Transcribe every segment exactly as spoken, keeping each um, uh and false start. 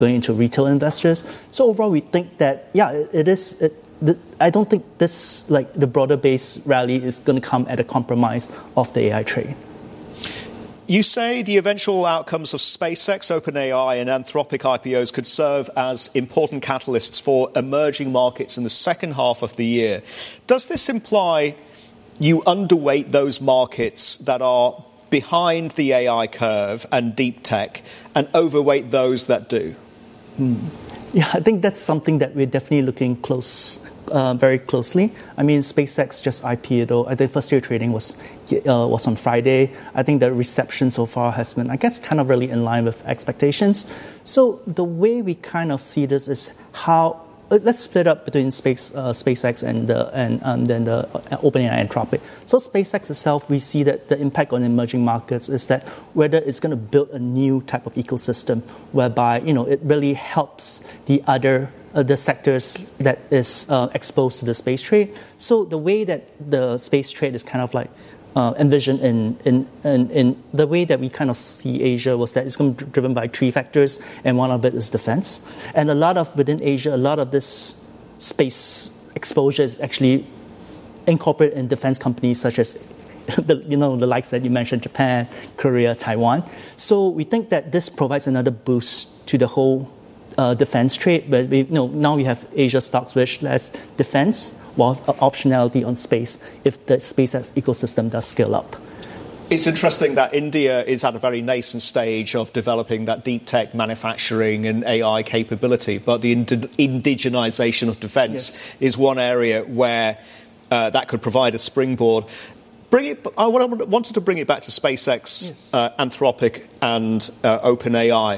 going into retail investors. So overall, we think that, yeah, it, it is... It, the, I don't think this, like the broader base rally is going to come at a compromise of the A I trade. You say the eventual outcomes of SpaceX, OpenAI and Anthropic I P Os could serve as important catalysts for emerging markets in the second half of the year. Does this imply you underweight those markets that are behind the A I curve and deep tech and overweight those that do? Hmm. Yeah, I think that's something that we're definitely looking close Uh, very closely. I mean, SpaceX just I P O'd. I think first year trading was uh, was on Friday. I think the reception so far has been, I guess, kind of really in line with expectations. So the way we kind of see this is how uh, let's split up between space uh, SpaceX and the and um, then the uh, OpenAI Anthropic. So SpaceX itself, we see that the impact on emerging markets is that whether it's going to build a new type of ecosystem whereby you know it really helps the other. Uh, the sectors that is uh, exposed to the space trade. So the way that the space trade is kind of like uh, envisioned in, in, in, in the way that we kind of see Asia was that it's going to be driven by three factors, and one of it is defense. And a lot of, within Asia, a lot of this space exposure is actually incorporated in defense companies such as The, you know, the likes that you mentioned, Japan, Korea, Taiwan. So we think that this provides another boost to the whole Uh, defense trade, but we, you know, now we have Asia stocks which has defense while optionality on space if the SpaceX ecosystem does scale up. It's interesting that India is at a very nascent stage of developing that deep tech manufacturing and A I capability, but the ind- indigenization of defense yes. is one area where uh, that could provide a springboard. Bring it, I wanted to bring it back to SpaceX, yes. uh, Anthropic and uh, OpenAI.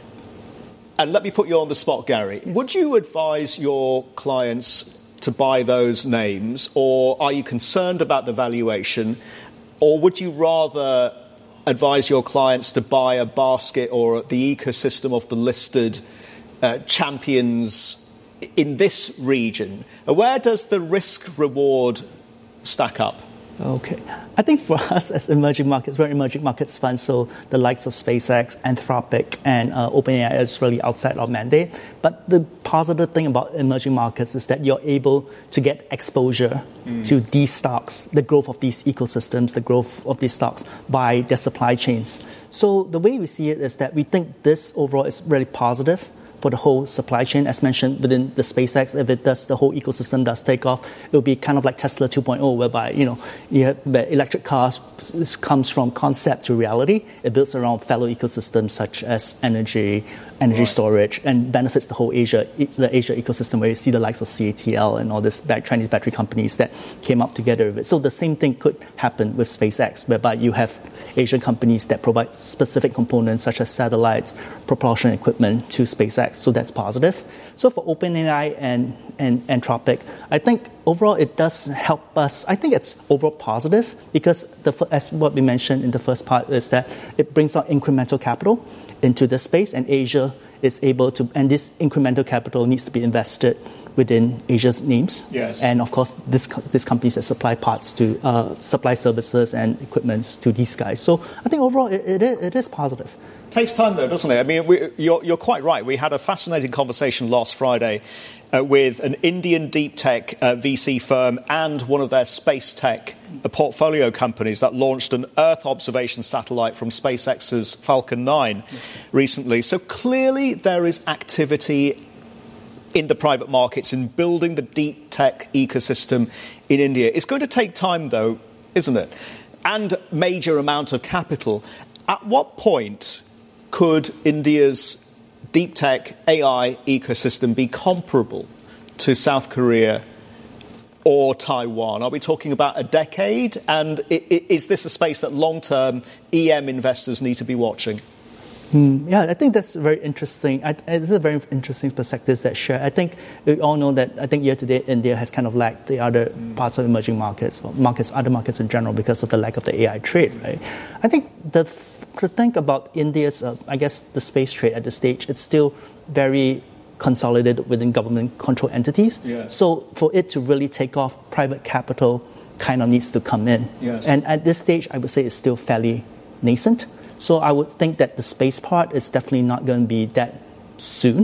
And let me put you on the spot, Gary. Would you advise your clients to buy those names, or are you concerned about the valuation, or would you rather advise your clients to buy a basket or the ecosystem of the listed uh, champions in this region? Where does the risk-reward stack up? Okay. I think for us as emerging markets, we're emerging markets fund, so the likes of SpaceX, Anthropic, and uh, OpenAI is really outside our mandate. But the positive thing about emerging markets is that you're able to get exposure mm. to these stocks, the growth of these ecosystems, the growth of these stocks by their supply chains. So the way we see it is that we think this overall is really positive for the whole supply chain. As mentioned, within the SpaceX, if it does, the whole ecosystem does take off, it will be kind of like Tesla two point oh, whereby, you know, you have, electric cars comes from concept to reality. It builds around fellow ecosystems such as energy, energy right. storage, and benefits the whole Asia, the Asia ecosystem, where you see the likes of C A T L and all these Chinese battery companies that came up together with it. So the same thing could happen with SpaceX, whereby you have Asian companies that provide specific components such as satellites, propulsion equipment to SpaceX. So that's positive. So for OpenAI and, and Anthropic, I think overall it does help us. I think it's overall positive because, the, as what we mentioned in the first part, is that it brings out incremental capital into the space, and Asia is able to, and this incremental capital needs to be invested within Asia's names. Yes. And of course, this, these companies that supply parts to, uh, supply services and equipments to these guys. So I think overall it, it, is, it is positive. Takes time, though, doesn't it? I mean, we, you're, you're quite right. We had a fascinating conversation last Friday uh, with an Indian deep tech uh, V C firm and one of their space tech uh, portfolio companies that launched an Earth observation satellite from SpaceX's Falcon nine recently. So clearly there is activity in the private markets in building the deep tech ecosystem in India. It's going to take time, though, isn't it? And major amount of capital. At what point could India's deep tech A I ecosystem be comparable to South Korea or Taiwan? Are we talking about a decade? And is this a space that long-term E M investors need to be watching? Hmm, yeah, I think that's very interesting. I, it's a very interesting perspective that share. I think we all know that I think year to date India has kind of lagged the other mm. parts of emerging markets, or markets, other markets in general, because of the lack of the A I trade. Right? I think the to think about India's, uh, I guess, the space trade at this stage, it's still very consolidated within government-controlled entities. Yes. So for it to really take off, private capital kind of needs to come in. Yes. And at this stage, I would say it's still fairly nascent. So I would think that the space part is definitely not going to be that soon.